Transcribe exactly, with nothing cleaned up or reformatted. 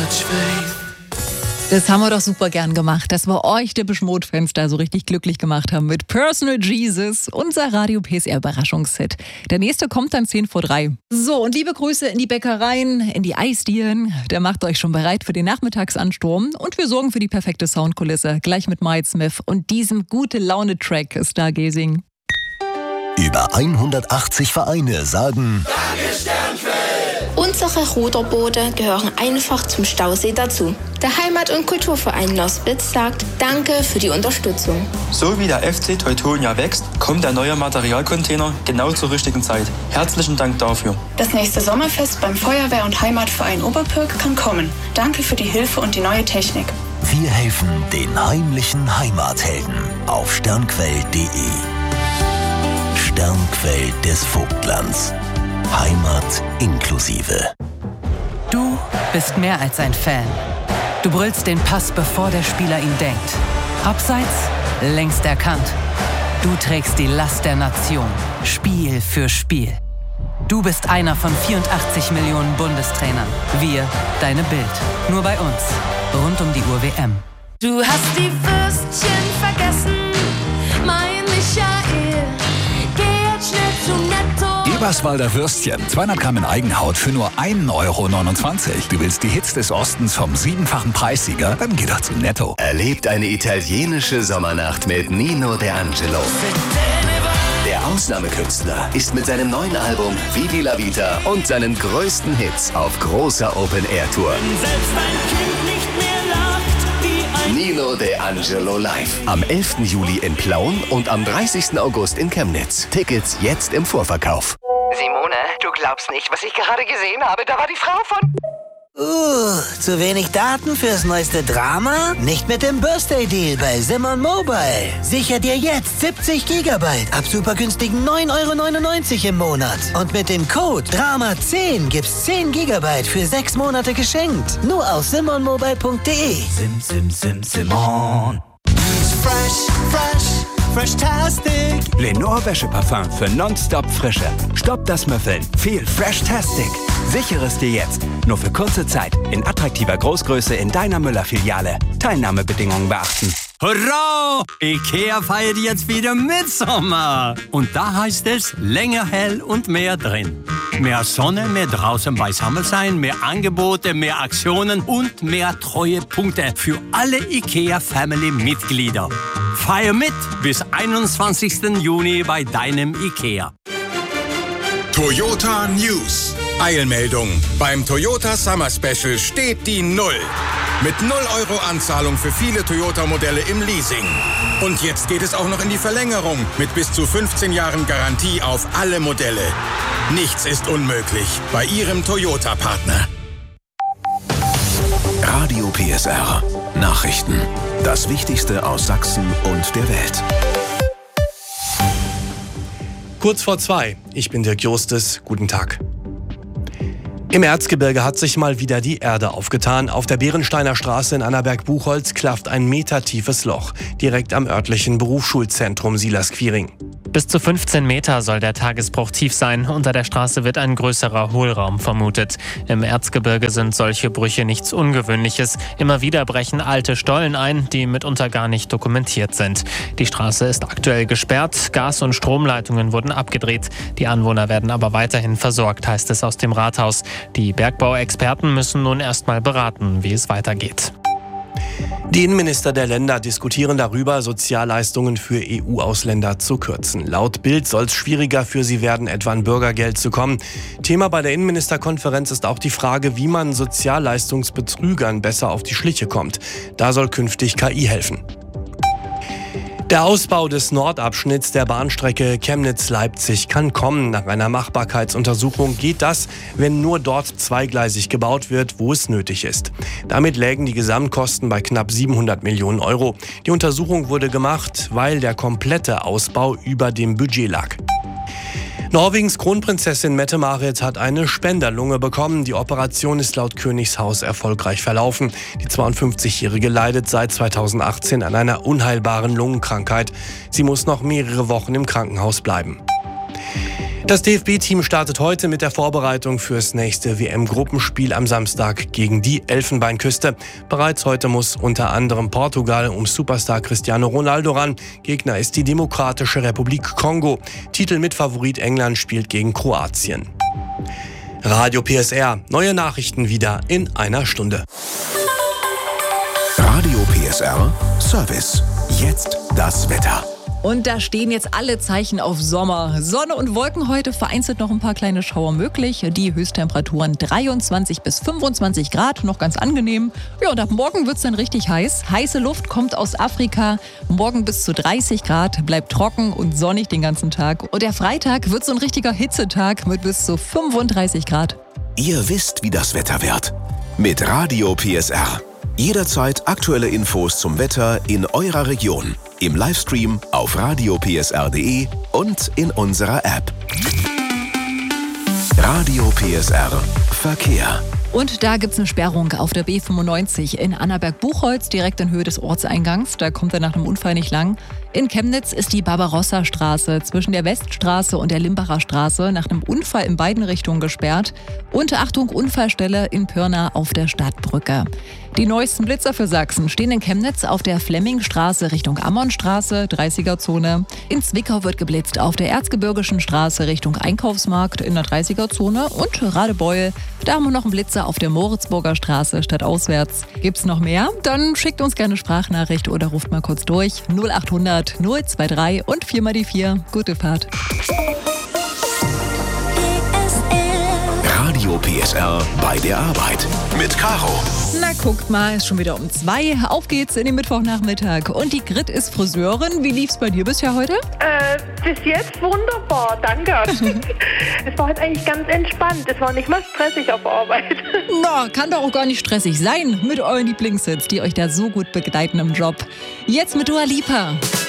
much faith. Das haben wir doch super gern gemacht, dass wir euch, Depeche Mode-Fans, da so richtig glücklich gemacht haben mit Personal Jesus, unser Radio P S R-Überraschungshit. Der nächste kommt dann zehn vor drei. So, und liebe Grüße in die Bäckereien, in die Eisdielen. Der macht euch schon bereit für den Nachmittagsansturm. Und wir sorgen für die perfekte Soundkulisse. Gleich mit Miles Smith und diesem Gute-Laune-Track Stargazing. Über hundertachtzig Vereine sagen Danke, Sternfeld! Unsere Ruderboote gehören einfach zum Stausee dazu. Der Heimat- und Kulturverein Lausitz sagt Danke für die Unterstützung. So wie der F C Teutonia wächst, kommt der neue Materialcontainer genau zur richtigen Zeit. Herzlichen Dank dafür. Das nächste Sommerfest beim Feuerwehr- und Heimatverein Oberpürk kann kommen. Danke für die Hilfe und die neue Technik. Wir helfen den heimlichen Heimathelden auf sternquell punkt de. Sternquell des Vogtlands. Heimat inklusive. Du bist mehr als ein Fan. Du brüllst den Pass, bevor der Spieler ihn denkt. Abseits, längst erkannt. Du trägst die Last der Nation, Spiel für Spiel. Du bist einer von vierundachtzig Millionen Bundestrainern. Wir, deine Bild. Nur bei uns. Rund um die Uhr W M. Du hast die Würstchen vergessen, mein Michael. Geh jetzt schnell zu Netto. Eberswalder Würstchen, zweihundert Gramm in Eigenhaut für nur ein Euro neunundzwanzig. Du willst die Hits des Ostens vom siebenfachen Preissieger? Dann geh doch zu Netto. Erlebt eine italienische Sommernacht mit Nino De Angelo. Der Ausnahmekünstler ist mit seinem neuen Album Vivi la Vita und seinen größten Hits auf großer Open-Air-Tour. Nino De Angelo live. Am elften Juli in Plauen und am dreißigsten August in Chemnitz. Tickets jetzt im Vorverkauf. Simone, du glaubst nicht, was ich gerade gesehen habe. Da war die Frau von... Uh, zu wenig Daten fürs neueste Drama? Nicht mit dem Birthday Deal bei Simon Mobile. Sicher dir jetzt siebzig Gigabyte ab super günstigen neun Euro neunundneunzig im Monat. Und mit dem Code Drama zehn gibt's zehn Gigabyte für sechs Monate geschenkt. Nur auf simon mobile punkt de. Sim, sim, sim, Simon. Fresh, fresh. Fresh-tastic. Lenore Wäscheparfum für nonstop Frische. Stopp das Müffeln. Viel Fresh-tastic. Sichere es dir jetzt. Nur für kurze Zeit. In attraktiver Großgröße in deiner Müller-Filiale. Teilnahmebedingungen beachten. Hurra! Ikea feiert jetzt wieder Mitsommer. Und da heißt es länger hell und mehr drin. Mehr Sonne, mehr draußen beisammen sein, mehr Angebote, mehr Aktionen und mehr Treuepunkte für alle Ikea-Family-Mitglieder. Feier mit bis einundzwanzigsten Juni bei deinem Ikea. Toyota News. Eilmeldung. Beim Toyota Summer Special steht die Null. Mit null Euro Anzahlung für viele Toyota-Modelle im Leasing. Und jetzt geht es auch noch in die Verlängerung mit bis zu fünfzehn Jahren Garantie auf alle Modelle. Nichts ist unmöglich bei Ihrem Toyota-Partner. Radio P S R. Nachrichten. Das Wichtigste aus Sachsen und der Welt. Kurz vor zwei. Ich bin Dirk Justus. Guten Tag. Im Erzgebirge hat sich mal wieder die Erde aufgetan. Auf der Bärensteiner Straße in Annaberg-Buchholz klafft ein metertiefes Loch, direkt am örtlichen Berufsschulzentrum Silas-Quiring. Bis zu fünfzehn Meter soll der Tagesbruch tief sein. Unter der Straße wird ein größerer Hohlraum vermutet. Im Erzgebirge sind solche Brüche nichts Ungewöhnliches. Immer wieder brechen alte Stollen ein, die mitunter gar nicht dokumentiert sind. Die Straße ist aktuell gesperrt. Gas- und Stromleitungen wurden abgedreht. Die Anwohner werden aber weiterhin versorgt, heißt es aus dem Rathaus. Die Bergbauexperten müssen nun erstmal beraten, wie es weitergeht. Die Innenminister der Länder diskutieren darüber, Sozialleistungen für E U-Ausländer zu kürzen. Laut Bild soll es schwieriger für sie werden, etwa an Bürgergeld zu kommen. Thema bei der Innenministerkonferenz ist auch die Frage, wie man Sozialleistungsbetrügern besser auf die Schliche kommt. Da soll künftig K I helfen. Der Ausbau des Nordabschnitts der Bahnstrecke Chemnitz-Leipzig kann kommen. Nach einer Machbarkeitsuntersuchung geht das, wenn nur dort zweigleisig gebaut wird, wo es nötig ist. Damit lägen die Gesamtkosten bei knapp siebenhundert Millionen Euro. Die Untersuchung wurde gemacht, weil der komplette Ausbau über dem Budget lag. Norwegens Kronprinzessin Mette-Marit hat eine Spenderlunge bekommen. Die Operation ist laut Königshaus erfolgreich verlaufen. Die zweiundfünfzigjährige leidet seit zweitausendachtzehn an einer unheilbaren Lungenkrankheit. Sie muss noch mehrere Wochen im Krankenhaus bleiben. Das D F B-Team startet heute mit der Vorbereitung fürs nächste W M-Gruppenspiel am Samstag gegen die Elfenbeinküste. Bereits heute muss unter anderem Portugal um Superstar Cristiano Ronaldo ran. Gegner ist die Demokratische Republik Kongo. Titelmitfavorit England spielt gegen Kroatien. Radio P S R. Neue Nachrichten wieder in einer Stunde. Radio P S R Service. Jetzt das Wetter. Und da stehen jetzt alle Zeichen auf Sommer. Sonne und Wolken heute, vereinzelt noch ein paar kleine Schauer möglich. Die Höchsttemperaturen dreiundzwanzig bis fünfundzwanzig Grad, noch ganz angenehm. Ja, und ab morgen wird's dann richtig heiß. Heiße Luft kommt aus Afrika. Morgen bis zu dreißig Grad, bleibt trocken und sonnig den ganzen Tag. Und der Freitag wird so ein richtiger Hitzetag mit bis zu fünfunddreißig Grad. Ihr wisst, wie das Wetter wird. Mit Radio P S R. Jederzeit aktuelle Infos zum Wetter in eurer Region. Im Livestream auf radio p s r punkt d e und in unserer App. Radio P S R Verkehr. Und da gibt's eine Sperrung auf der B fünfundneunzig in Annaberg-Buchholz, direkt in Höhe des Ortseingangs. Da kommt er nach einem Unfall nicht lang. In Chemnitz ist die Barbarossa-Straße zwischen der Weststraße und der Limbacher Straße nach einem Unfall in beiden Richtungen gesperrt. Und Achtung, Unfallstelle in Pirna auf der Stadtbrücke. Die neuesten Blitzer für Sachsen stehen in Chemnitz auf der Flemmingstraße Richtung Ammonstraße, dreißiger-Zone. In Zwickau wird geblitzt auf der Erzgebirgischen Straße Richtung Einkaufsmarkt in der dreißiger-Zone. Und Radebeul, da haben wir noch einen Blitzer auf der Moritzburger Straße stadtauswärts. Gibt's noch mehr? Dann schickt uns gerne Sprachnachricht oder ruft mal kurz durch. null achthundert null zwei drei und vier mal die vier. Gute Fahrt. Radio P S R bei der Arbeit mit Caro. Na, guckt mal, ist schon wieder um zwei. Auf geht's in den Mittwochnachmittag. Und die Grit ist Friseurin. Wie lief's bei dir bisher heute? Äh, bis jetzt wunderbar, danke. Es war heute eigentlich ganz entspannt. Es war nicht mal stressig auf Arbeit. Na, kann doch auch gar nicht stressig sein mit euren Lieblingshits, die euch da so gut begleiten im Job. Jetzt mit Dua Lipa.